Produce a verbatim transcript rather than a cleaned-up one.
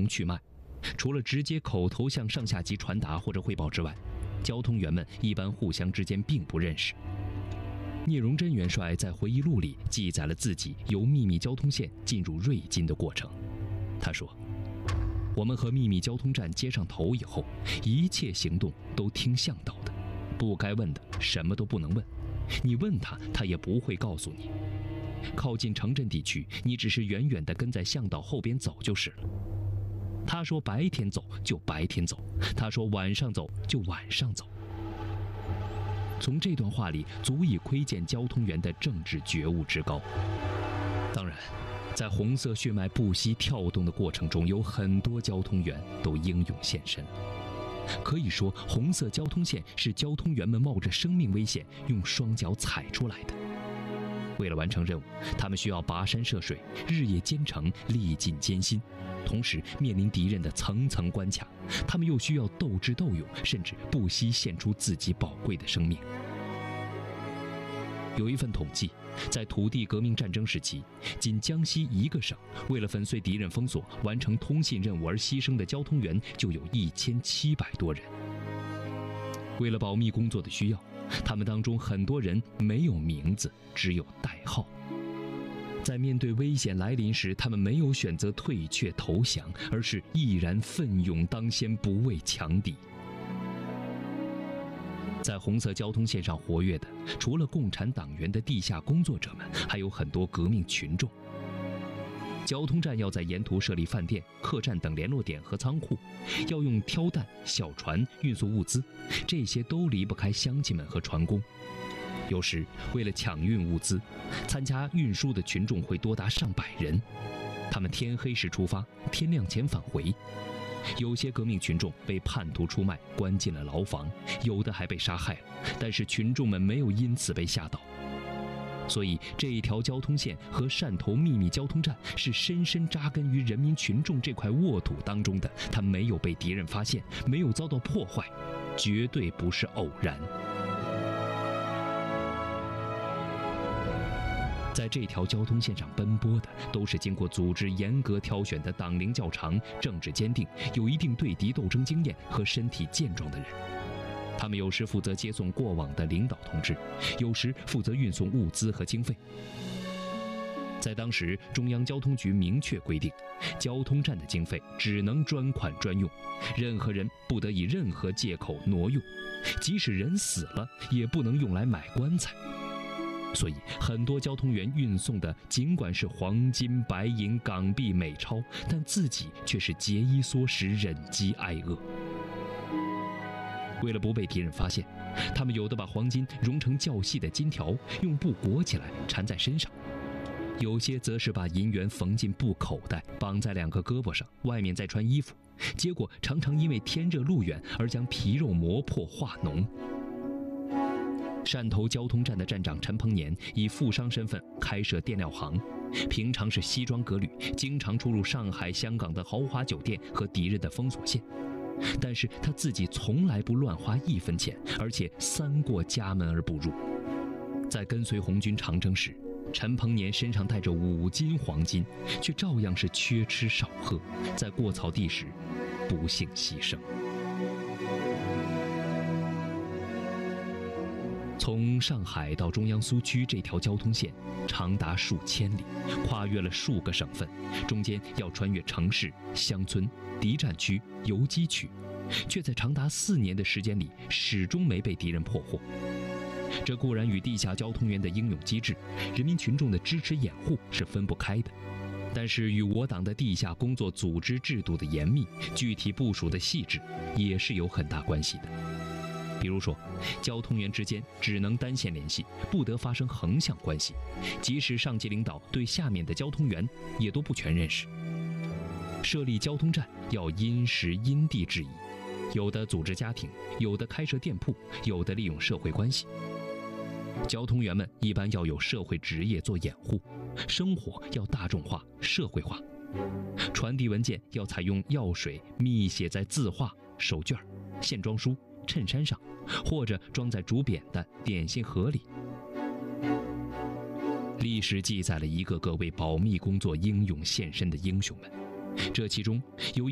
通去脉。除了直接口头向上下级传达或者汇报之外，交通员们一般互相之间并不认识。聂荣臻元帅在回忆录里记载了自己由秘密交通线进入瑞金的过程。他说：“我们和秘密交通站接上头以后，一切行动都听向导的，不该问的什么都不能问，你问他，他也不会告诉你。靠近城镇地区，你只是远远地跟在向导后边走就是了。他说白天走就白天走，他说晚上走就晚上走。”从这段话里足以窥见交通员的政治觉悟之高。当然，在红色血脉不息跳动的过程中，有很多交通员都英勇献身了。可以说，红色交通线是交通员们冒着生命危险用双脚踩出来的。为了完成任务，他们需要跋山涉水，日夜兼程，历尽艰辛，同时面临敌人的层层关卡。他们又需要斗智斗勇，甚至不惜献出自己宝贵的生命。有一份统计，在土地革命战争时期，仅江西一个省为了粉碎敌人封锁，完成通信任务而牺牲的交通员就有一千七百多人。为了保密工作的需要，他们当中很多人没有名字，只有代号。在面对危险来临时，他们没有选择退却投降，而是毅然奋勇当先，不畏强敌。在红色交通线上活跃的，除了共产党员的地下工作者们，还有很多革命群众。交通站要在沿途设立饭店、客栈等联络点和仓库，要用挑担、小船运送物资，这些都离不开乡亲们和船工。有时为了抢运物资，参加运输的群众会多达上百人，他们天黑时出发，天亮前返回。有些革命群众被叛徒出卖，关进了牢房，有的还被杀害了，但是群众们没有因此被吓倒。所以这一条交通线和汕头秘密交通站是深深扎根于人民群众这块沃土当中的，它没有被敌人发现，没有遭到破坏，绝对不是偶然。在这条交通线上奔波的，都是经过组织严格挑选的党龄较长、政治坚定、有一定对敌斗争经验和身体健壮的人。他们有时负责接送过往的领导同志，有时负责运送物资和经费。在当时，中央交通局明确规定，交通站的经费只能专款专用，任何人不得以任何借口挪用，即使人死了，也不能用来买棺材。所以，很多交通员运送的尽管是黄金、白银、港币、美钞，但自己却是节衣缩食、忍饥挨饿。为了不被敌人发现，他们有的把黄金熔成较细的金条，用布裹起来缠在身上；有些则是把银元缝进布口袋，绑在两个胳膊上，外面再穿衣服。结果常常因为天热路远而将皮肉磨破化脓。汕头交通站的站长陈鹏年以富商身份开设电料行，平常是西装革履，经常出入上海、香港的豪华酒店和敌人的封锁线。但是他自己从来不乱花一分钱，而且三过家门而不入。在跟随红军长征时，陈鹏年身上带着五斤黄金，却照样是缺吃少喝，在过草地时不幸牺牲。从上海到中央苏区这条交通线长达数千里，跨越了数个省份，中间要穿越城市、乡村、敌占区、游击区，却在长达四年的时间里始终没被敌人破获。这固然与地下交通员的英勇机智、人民群众的支持掩护是分不开的，但是与我党的地下工作组织制度的严密、具体部署的细致也是有很大关系的。比如说，交通员之间只能单线联系，不得发生横向关系，即使上级领导对下面的交通员也都不全认识。设立交通站要因时因地制宜，有的组织家庭，有的开设店铺，有的利用社会关系。交通员们一般要有社会职业做掩护，生活要大众化、社会化，传递文件要采用药水密写在字画、手绢、线装书、衬衫上，或者装在竹扁的点心盒里。历史记载了一个个为保密工作英勇献身的英雄们，这其中有